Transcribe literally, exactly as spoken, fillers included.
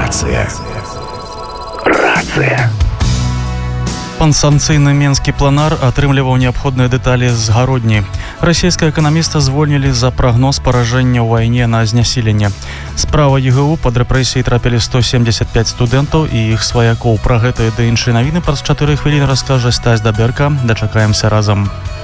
Рацыя. Рацыя. Пансанкцыйны менскі планар атрымліваў неабходныя дэталі з гародні. Расійскага эканаміста звольнілі за прагноз паражэння ў вайне на знясіленне. Справа ЕГУ пад рэпрэсіі трапілі сто семдзесят пяць студэнтаў і іх сваякоў. Пра гэтыя ды іншыя навіны праз чатыры хвіліны раскажа Стась Даберка. Дачакаемся разам.